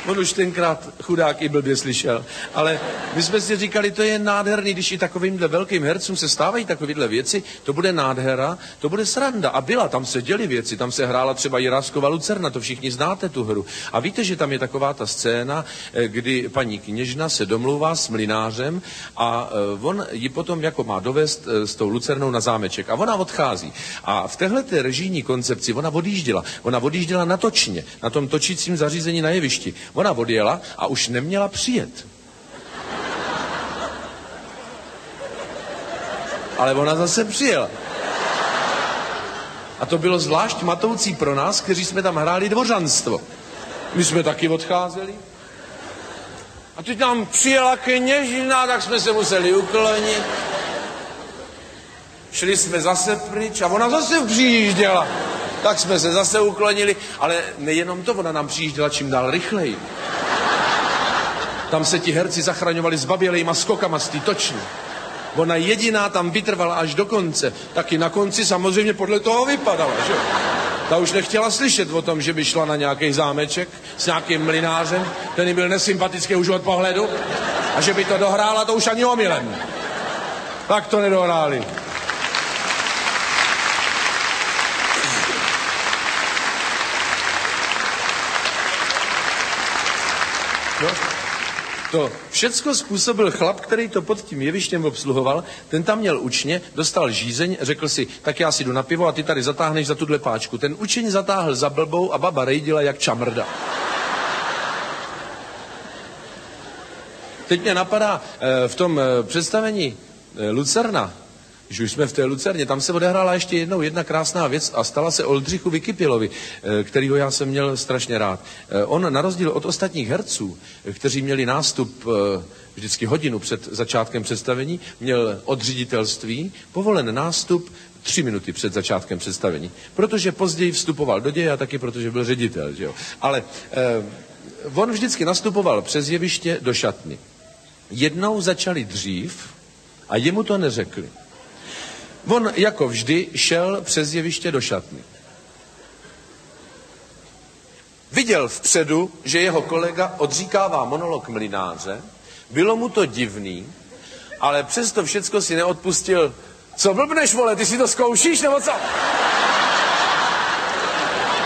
On už tenkrát chudák i blbě slyšel. Ale my jsme si říkali, to je nádherný, když i takovýmhle velkým hercům se stávají takovýhle věci, to bude nádhera, to bude sranda. A byla, tam se děly věci, tam se hrála třeba Jiráskova Lucerna, to všichni znáte tu hru. A víte, že tam je taková ta scéna, kdy paní kněžna se domlouvá s mlynářem a on ji potom jako má dovést s tou Lucernou na zámeček. A ona odchází. A v téhleté režijní koncepci ona odjížděla. Ona odjížděla na točně, na tom točícím zařízení na jevišti. Ona odjela a už neměla přijet. Ale ona zase přijela. A to bylo zvlášť matoucí pro nás, kteří jsme tam hráli dvořanstvo. My jsme taky odcházeli. A teď nám přijela kněžina, tak jsme se museli uklonit. Šli jsme zase pryč a ona zase přijížděla. Tak jsme se zase uklonili, ale nejenom to, ona nám přijížděla čím dál rychleji. Tam se ti herci zachraňovali s babělejma skokama z té točny. Ona jediná tam vytrvala až do konce. Taky na konci samozřejmě podle toho vypadala, že? Ta už nechtěla slyšet o tom, že by šla na nějaký zámeček s nějakým mlynářem, ten byl nesympatický už od pohledu, a že by to dohrála, to už ani omylem. Tak to nedohráli. No. To všecko způsobil chlap, který to pod tím jevištěm obsluhoval, ten tam měl učně, dostal žízeň, řekl si, tak já si jdu na pivo a ty tady zatáhneš za tuhle páčku. Ten učeň zatáhl za blbou a baba rejdila jak čamrda. Teď mě napadá v tom představení Lucerna, že už jsme v té Lucerně, tam se odehrála ještě jednou jedna krásná věc a stala se Oldřichu Vykypilovi, kterýho já jsem měl strašně rád. On na rozdíl od ostatních herců, kteří měli nástup vždycky hodinu před začátkem představení, měl od ředitelství povolen nástup 3 minuty před začátkem představení. Protože později vstupoval do děje a taky protože byl ředitel. Že jo? Ale on vždycky nastupoval přes jeviště do šatny. Jednou začali dřív a jemu to neřekli. On jako vždy šel přes jeviště do šatny. Viděl vpředu, že jeho kolega odříkává monolog mlynáře, bylo mu to divný, ale přesto všecko si neodpustil. Co blbneš, vole, ty si to zkoušíš, nebo co?